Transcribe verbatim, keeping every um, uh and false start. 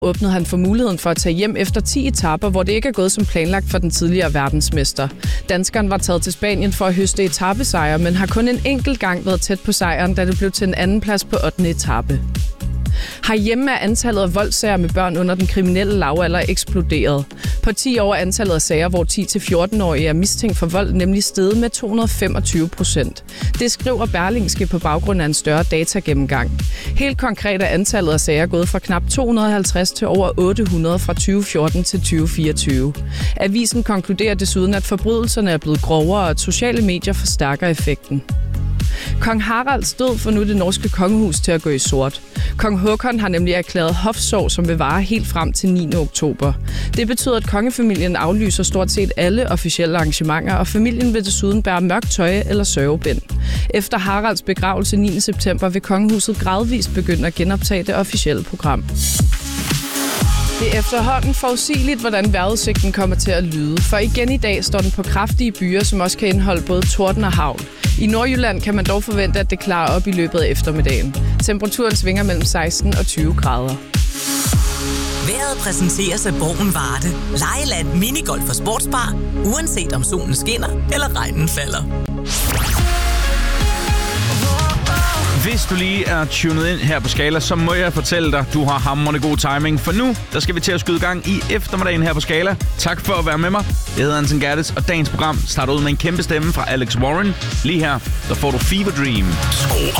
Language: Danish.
åbnede han for muligheden for at tage hjem efter ti etaper, hvor det ikke er gået som planlagt for den tidligere verdensmester. Danskeren var taget til Spanien for at høste etapesejre, men har kun en enkelt gang været tæt på sejren, da det blev til en anden plads på ottende etape. Herhjemme er antallet af voldssager med børn under den kriminelle lavalder eksploderet. På ti år er antallet af sager, hvor ti til fjorten-årige er mistænkt for vold, nemlig steget med to hundrede og femogtyve procent. Det skriver Berlingske på baggrund af en større datagennemgang. Helt konkret er antallet af sager gået fra knap to hundrede og halvtreds til over otte hundrede fra tyve fjorten til tyve fireogtyve. Avisen konkluderer desuden, at forbrydelserne er blevet grovere, og at sociale medier forstærker effekten. Kong Haralds død får nu det norske kongehus til at gå i sort. Kong Håkon har nemlig erklæret hofsorg, som vil vare helt frem til niende oktober. Det betyder, at kongefamilien aflyser stort set alle officielle arrangementer, og familien vil desuden bære mørkt tøj eller sørgebind. Efter Haralds begravelse niende september vil kongehuset gradvist begynde at genoptage det officielle program. Det er efterhånden forudsigeligt, hvordan vejrudsigten kommer til at lyde, for igen i dag står den på kraftige byer, som også kan indeholde både torden og hagl. I Nordjylland kan man dog forvente, at det klarer op i løbet af eftermiddagen. Temperaturen svinger mellem seksten og tyve grader. Vejret præsenteres af Borgen Varde. Lejeland, minigolf og sportsbar. Uanset om solen skinner eller regnen falder. Hvis du lige er tunet ind her på Skala, så må jeg fortælle dig, du har hamrende god timing. For nu, der skal vi til at skyde gang i eftermiddagen her på Skala. Tak for at være med mig. Jeg hedder Anton Gerdes, og dagens program starter ud med en kæmpe stemme fra Alex Warren. Lige her, der får du Fever Dream. Skru